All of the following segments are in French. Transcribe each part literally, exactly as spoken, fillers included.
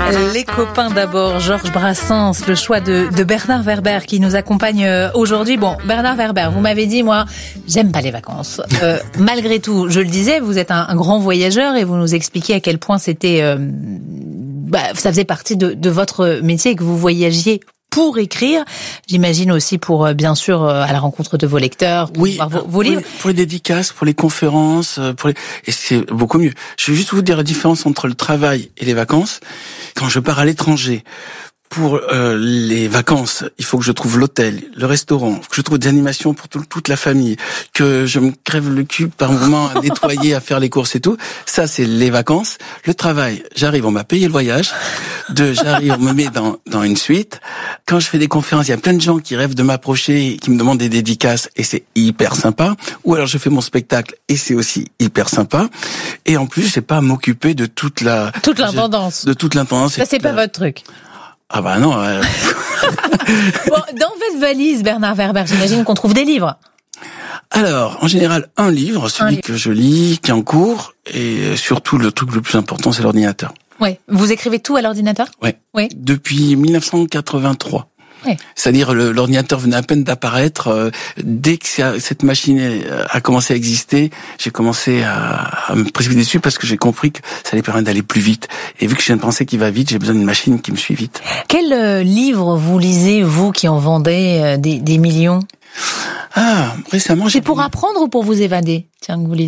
Les copains d'abord, Georges Brassens, le choix de, de Bernard Werber qui nous accompagne aujourd'hui. Bon, Bernard Werber, vous m'avez dit, moi, j'aime pas les vacances. Euh, malgré tout, je le disais, vous êtes un, un grand voyageur et vous nous expliquiez à quel point c'était, euh, bah, ça faisait partie de, de votre métier et que vous voyagiez pour écrire, j'imagine aussi pour, bien sûr, à la rencontre de vos lecteurs, pour oui, voir vos, vos livres. Pour les dédicaces, pour les conférences, pour les... et c'est beaucoup mieux. Je vais juste vous dire la différence entre le travail et les vacances. Quand je pars à l'étranger, pour euh, les vacances, il faut que je trouve l'hôtel, le restaurant, que je trouve des animations pour tout, toute la famille, que je me crève le cul par moment à nettoyer, à faire les courses et tout. Ça, c'est les vacances. Le travail, j'arrive, on m'a payé le voyage. Deux, j'arrive, on me met dans, dans une suite. Quand je fais des conférences, il y a plein de gens qui rêvent de m'approcher, qui me demandent des dédicaces, et c'est hyper sympa. Ou alors je fais mon spectacle, et c'est aussi hyper sympa. Et en plus, je sais pas à m'occuper de toute la... Toute l'intendance. De toute l'intendance. Ça, c'est pas la... votre truc. Ah bah non. Euh... Bon, dans votre valise, Bernard Werber, j'imagine qu'on trouve des livres. Alors, en général, un livre, celui un livre. que je lis, qui est en cours, et surtout le truc le plus important, c'est l'ordinateur. Ouais. Vous écrivez tout à l'ordinateur ? Ouais. Oui. Depuis mille neuf cent quatre-vingt-trois. Ouais. C'est-à-dire le, l'ordinateur venait à peine d'apparaître. Euh, dès que ça, cette machine a commencé à exister, j'ai commencé à, à me précipiter dessus parce que j'ai compris que ça allait permettre d'aller plus vite. Et vu que je viens de penser qu'il va vite, j'ai besoin d'une machine qui me suit vite. Quel euh, livre vous lisez, vous qui en vendez euh, des, des millions ? Ah, récemment... C'est pour apprendre ou pour vous évader, tiens, que vous lisez ?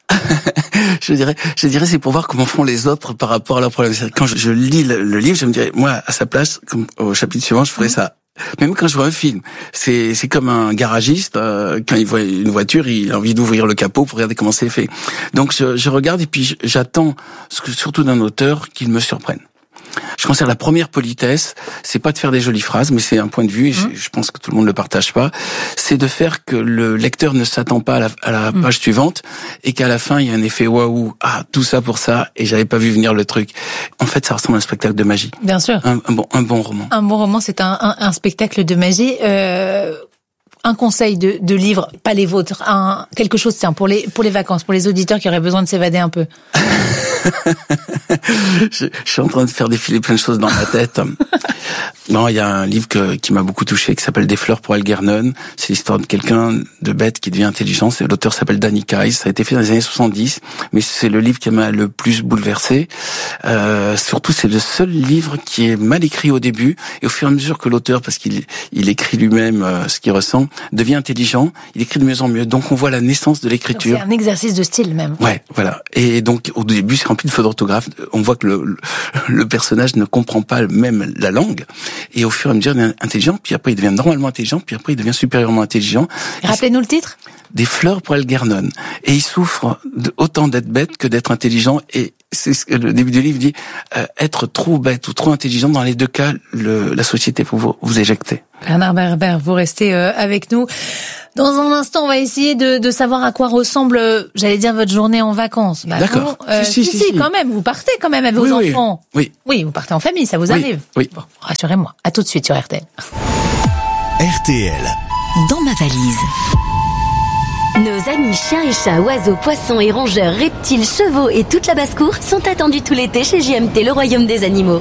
je dirais, je dirais, c'est pour voir comment font les autres par rapport à leurs problèmes. Quand je, je lis le, le livre, je me dirais, moi, à sa place, comme au chapitre suivant, je ferais ça. Même quand je vois un film, c'est c'est comme un garagiste euh, quand il voit une voiture, il a envie d'ouvrir le capot pour regarder comment c'est fait. Donc je, je regarde et puis j'attends, surtout d'un auteur, qu'il me surprenne. Je considère la première politesse, c'est pas de faire des jolies phrases, mais c'est un point de vue, et je, je pense que tout le monde ne le partage pas, c'est de faire que le lecteur ne s'attend pas à la, à la page mmh. suivante, et qu'à la fin, il y a un effet waouh, ah, tout ça pour ça, et j'avais pas vu venir le truc. En fait, ça ressemble à un spectacle de magie. Bien sûr. Un, un, bon, un bon roman. Un bon roman, c'est un, un, un spectacle de magie. Euh... Un conseil de, de livre, pas les vôtres, un, quelque chose, tiens, pour les, pour les vacances, pour les auditeurs qui auraient besoin de s'évader un peu. je, je suis en train de faire défiler plein de choses dans ma tête. Non, il y a un livre que, qui m'a beaucoup touché, qui s'appelle Des fleurs pour Algernon. C'est l'histoire de quelqu'un de bête qui devient intelligent. L'auteur s'appelle Danny Kais. Ça a été fait dans les années soixante-dix, mais c'est le livre qui m'a le plus bouleversé. Euh, surtout, c'est le seul livre qui est mal écrit au début, et au fur et à mesure que l'auteur, parce qu'il il écrit lui-même euh, ce qu'il ressent, devient intelligent, il écrit de mieux en mieux. Donc on voit la naissance de l'écriture. C'est un exercice de style même. Ouais, voilà. Et donc au début, c'est rempli de fautes d'orthographe. On voit que le, le personnage ne comprend pas même la langue. Et au fur et à mesure, il devient intelligent, puis après il devient normalement intelligent, puis après il devient supérieurement intelligent. Rappelez-nous le titre ? Des fleurs pour Algernon. Et il souffre de, autant d'être bête que d'être intelligent. Et c'est ce que le début du livre dit, euh, être trop bête ou trop intelligent, dans les deux cas, le, la société peut vous, vous éjecter. Bernard Werber, vous restez euh, avec nous. Dans un instant, on va essayer de, de savoir à quoi ressemble, euh, j'allais dire, votre journée en vacances. Bah, D'accord. Non, euh, si, si, si, si, quand même, vous partez quand même avec oui, vos oui, enfants. Oui. Oui, vous partez en famille, ça vous oui, arrive. Oui. Bon, rassurez-moi. À tout de suite sur R T L. R T L. Dans ma valise. Nos amis chiens et chats, oiseaux, poissons et rongeurs, reptiles, chevaux et toute la basse-cour sont attendus tout l'été chez J M T, le royaume des animaux.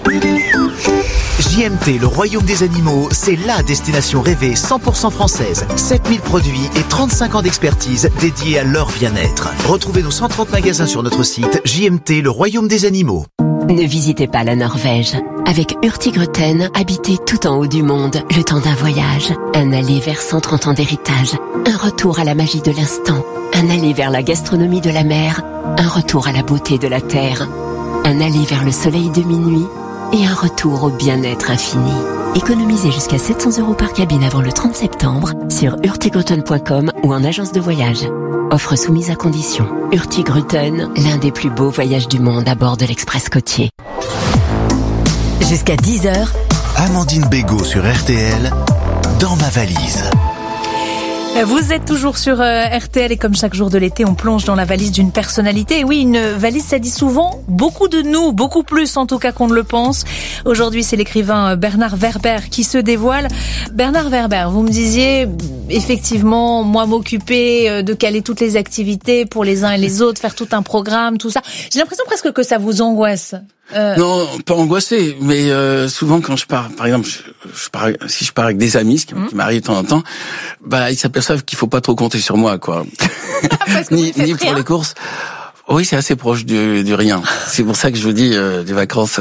J M T, le royaume des animaux, c'est la destination rêvée cent pour cent française. sept mille produits et trente-cinq ans d'expertise dédiés à leur bien-être. Retrouvez nos cent trente magasins sur notre site J M T, le royaume des animaux. Ne visitez pas la Norvège. Avec Hurtigruten, habitez tout en haut du monde, le temps d'un voyage. Un aller vers cent trente ans d'héritage. Un retour à la magie de l'instant. Un aller vers la gastronomie de la mer. Un retour à la beauté de la terre. Un aller vers le soleil de minuit. Et un retour au bien-être infini. Économisez jusqu'à sept cents euros par cabine avant le trente septembre sur hurtigruten point com ou en agence de voyage. Offre soumise à condition. Hurtigruten, l'un des plus beaux voyages du monde à bord de l'Express côtier. Jusqu'à dix heures. Amandine Bégaud sur R T L, dans ma valise. Vous êtes toujours sur R T L et comme chaque jour de l'été, on plonge dans la valise d'une personnalité. Et oui, une valise, ça dit souvent beaucoup de nous, beaucoup plus en tout cas qu'on ne le pense. Aujourd'hui, c'est l'écrivain Bernard Werber qui se dévoile. Bernard Werber, vous me disiez, effectivement, moi m'occuper de caler toutes les activités pour les uns et les autres, faire tout un programme, tout ça. J'ai l'impression presque que ça vous angoisse. Euh... Non, pas angoissé, mais euh, souvent quand je pars, par exemple, je, je pars, si je pars avec des amis, ce qui, mmh. qui m'arrive de temps en temps, bah ils s'aperçoivent qu'il faut pas trop compter sur moi, quoi. ni ni pour les courses. Oui, c'est assez proche du, du rien. C'est pour ça que je vous dis euh, des vacances.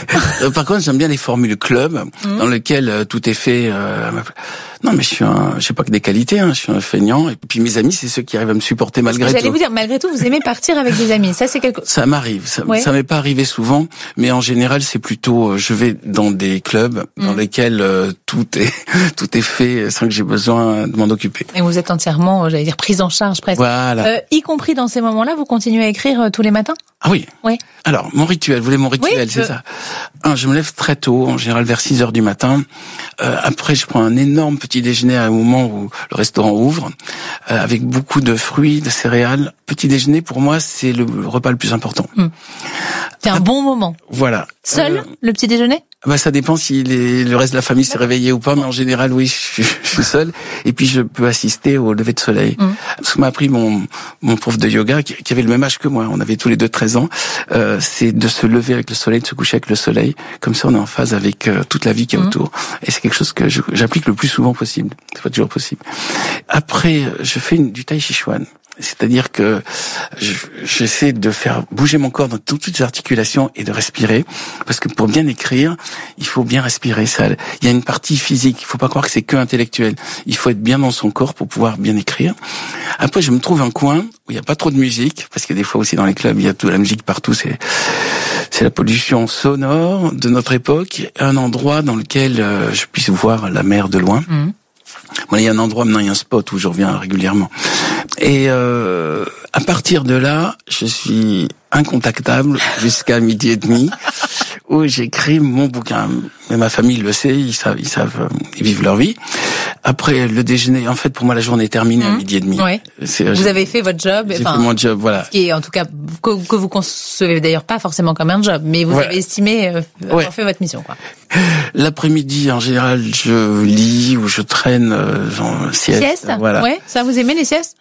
Par contre, j'aime bien les formules club mmh. dans lesquelles euh, tout est fait. Euh, non, mais je suis un, je sais pas que des qualités. Hein, je suis un feignant. Et puis mes amis, c'est ceux qui arrivent à me supporter malgré tout. J'allais vous dire, malgré tout, vous aimez partir avec des amis. Ça, c'est quelque. Ça m'arrive. Ça, ouais. ça m'est pas arrivé souvent, mais en général, c'est plutôt. Euh, je vais dans des clubs mmh. dans lesquels euh, tout est tout est fait sans que j'ai besoin de m'en occuper. Et vous êtes entièrement, j'allais dire, prise en charge presque. Voilà. Euh, y compris dans ces moments-là, vous continuez à écrire euh, tous les matins? Ah oui. Oui. Alors, mon rituel, vous voulez mon rituel, oui, c'est je... ça. Un, je me lève très tôt, en général vers six heures du matin. Euh, après, je prends un énorme petit déjeuner à un moment où le restaurant ouvre, euh, avec beaucoup de fruits, de céréales. Petit déjeuner, pour moi, c'est le repas le plus important. Hum. C'est un bon moment. Voilà. Seul, euh, le petit déjeuner? Bah, ça dépend si les, le reste de la famille s'est réveillé ou pas, mais en général, oui, je, je suis seul. Et puis, je peux assister au lever de soleil. Mmh. Ce que m'a appris mon, mon prof de yoga, qui, qui avait le même âge que moi, on avait tous les deux treize ans, euh, c'est de se lever avec le soleil, de se coucher avec le soleil. Comme ça, on est en phase avec euh, toute la vie qui est mmh. autour. Et c'est quelque chose que je, j'applique le plus souvent possible. C'est pas toujours possible. Après, je fais une, du tai chi chuan. C'est-à-dire que je, j'essaie de faire bouger mon corps dans toutes les articulations et de respirer, parce que pour bien écrire, il faut bien respirer. Ça, il y a une partie physique. Il faut pas croire que c'est que intellectuel. Il faut être bien dans son corps pour pouvoir bien écrire. Après, je me trouve un coin où il n'y a pas trop de musique, parce que des fois aussi dans les clubs, il y a de la musique partout. C'est c'est la pollution sonore de notre époque. Un endroit dans lequel euh, je puisse voir la mer de loin. Mmh. Bon, il y a un endroit maintenant, il y a un spot où je reviens régulièrement. Et euh, à partir de là, je suis incontactable jusqu'à midi et demi, où j'écris mon bouquin. Mais ma famille le sait, ils savent, ils savent, ils vivent leur vie. Après le déjeuner, en fait, pour moi, la journée est terminée mmh. à midi et demi. Ouais. C'est, vous avez fait votre job. J'ai enfin, fait mon job, voilà. Ce qui est, en tout cas, que, que vous concevez d'ailleurs pas forcément comme un job, mais vous voilà. avez estimé euh, avoir ouais. fait votre mission, quoi. L'après-midi, en général, je lis ou je traîne euh, genre sieste. Sieste, voilà. Ouais. Ça, vous aimez les siestes?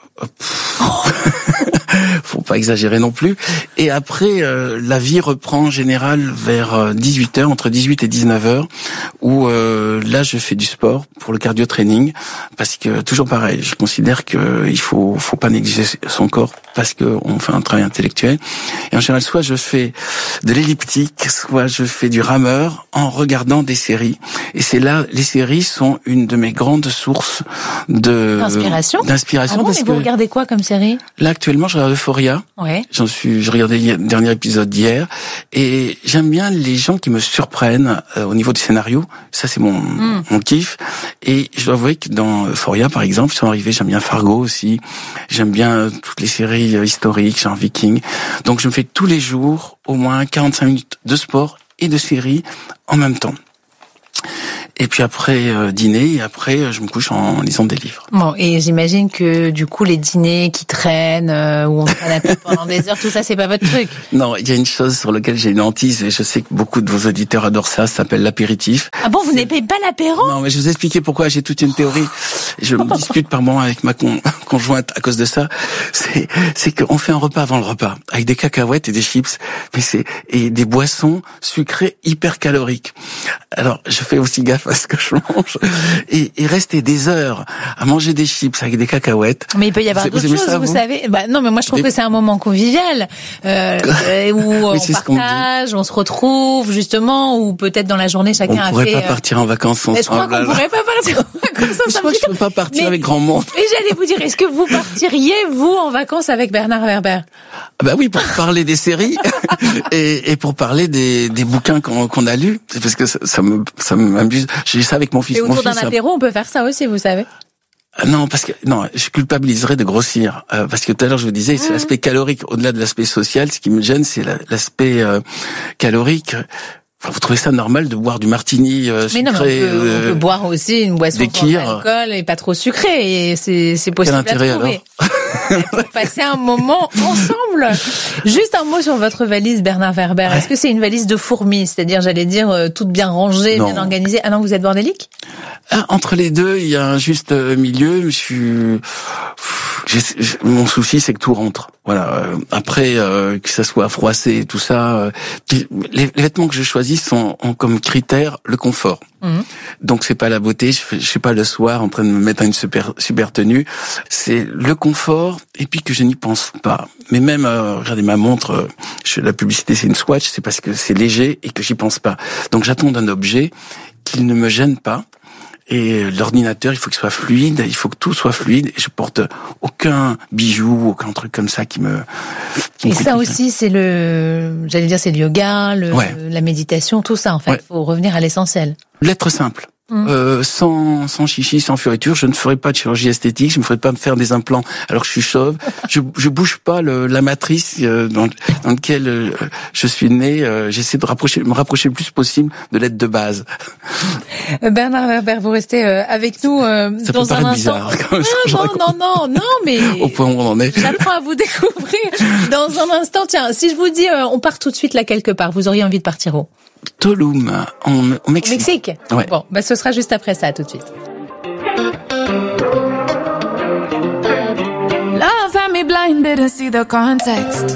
Faut pas exagérer non plus. Et après, euh, la vie reprend en général vers dix-huit heures, entre dix-huit et dix-neuf heures, où euh, là, je fais du sport pour le cardio training, parce que toujours pareil, je considère que il faut, faut pas négliger son corps parce que on fait un travail intellectuel. Et en général, soit je fais de l'elliptique, soit je fais du rameur en regardant des séries. Et c'est là, les séries sont une de mes grandes sources de d'inspiration. D'inspiration. Ah bon, parce mais vous que regardez quoi comme série? Là, actuellement, je regarde Euphoria. Ouais. J'en suis, je regardais le dernier épisode d'hier. Et j'aime bien les gens qui me surprennent euh, au niveau du scénario. Ça, c'est mon, mm. mon kiff. Et je dois avouer que dans Euphoria, par exemple, ils sont arrivés, j'aime bien Fargo aussi. J'aime bien euh, toutes les séries euh, historiques, genre Viking. Donc, je me fais tous les jours au moins quarante-cinq minutes de sport et de séries en même temps. Et puis après euh, dîner, et après euh, je me couche en lisant des livres. Bon, et j'imagine que du coup les dîners qui traînent, euh, où on traîne à tête pendant des heures, tout ça c'est pas votre truc. Non, il y a une chose sur laquelle j'ai une hantise, et je sais que beaucoup de vos auditeurs adorent ça, ça s'appelle l'apéritif. Ah bon, vous n'aimez pas l'apéro? Non, mais je vous ai expliqué pourquoi, j'ai toute une théorie. Je me dispute par moment avec ma con- conjointe à cause de ça. C'est, c'est qu'on fait un repas avant le repas, avec des cacahuètes et des chips, mais c'est, et des boissons sucrées hyper caloriques. Alors, je fais aussi gaffe à ce que je mange. Et, et rester des heures à manger des chips avec des cacahuètes. Mais il peut y avoir d'autres choses, ça, vous, vous savez. Bah, non, mais moi, je trouve des... que c'est un moment convivial, euh, où on partage, on, on se retrouve, justement, ou peut-être dans la journée, chacun a fait... On pourrait pas euh... partir en vacances ensemble. Je crois qu'on pourrait pas partir en vacances ensemble. Je crois que je peux pas partir mais, avec grand monde. Et j'allais vous dire, est-ce que vous partiriez, vous, en vacances avec Bernard Werber? Bah oui, pour parler des séries et, et pour parler des, des bouquins qu'on, qu'on a lus. C'est parce que ça, ça me, ça m'amuse. J'ai ça avec mon fils. Et autour mon d'un fils, apéro, on peut faire ça aussi, vous savez. Non, parce que non, je culpabiliserais de grossir, euh, parce que tout à l'heure je vous disais, c'est mmh. l'aspect calorique au-delà de l'aspect social. Ce qui me gêne, c'est la, l'aspect euh, calorique. Enfin, vous trouvez ça normal de boire du martini euh, sucré? Mais non, mais on peut, euh, on peut boire aussi une boisson sans alcool et pas trop sucrée, et c'est, c'est possible. Quel intérêt, à trouver. Alors pour passer un moment ensemble. Juste un mot sur votre valise, Bernard Werber. Ouais. Est-ce que c'est une valise de fourmis, c'est-à-dire, j'allais dire, euh, toute bien rangée, non. bien organisée? Ah non, vous êtes bordélique? Ah, entre les deux, il y a un juste milieu. Je suis... j'ai, j'ai, mon souci, c'est que tout rentre. Voilà. Euh, après, euh, que ça soit froissé et tout ça, euh, les, les vêtements que je choisis sont ont comme critère le confort. Mmh. Donc c'est pas la beauté. Je, fais, je suis pas le soir en train de me mettre une super super tenue. C'est le confort et puis que je n'y pense pas. Mais même, euh, regardez ma montre. Euh, je, la publicité, c'est une Swatch. C'est parce que c'est léger et que j'y pense pas. Donc j'attends d'un objet qu'il ne me gêne pas. Et l'ordinateur, il faut qu'il soit fluide, il faut que tout soit fluide. Et je porte aucun bijou, aucun truc comme ça qui me... Qui et me ça aussi, c'est le... J'allais dire, c'est le yoga, le, ouais. la méditation, tout ça, en fait. Il ouais. faut revenir à l'essentiel. L'être simple. Mmh. Euh, sans, sans chichi, sans fioriture, je ne ferai pas de chirurgie esthétique, je ne ferai pas me faire des implants alors que je suis chauve. je, je bouge pas le, la matrice euh, dans, dans laquelle euh, je suis né. Euh, j'essaie de rapprocher, me rapprocher le plus possible de l'être de base. Bernard Werber, vous restez euh, avec nous euh, ça dans peut un instant. Bizarre, comme ça, non, non, non, non, non, mais au point où on en est. J'apprends à vous découvrir dans un instant. Tiens, si je vous dis, euh, on part tout de suite là quelque part, vous auriez envie de partir où? Tulum, en, au Mexique. Au Mexique. Ouais. Bon, bah ce sera juste après ça, tout de suite. Love had me blind, didn't see the context.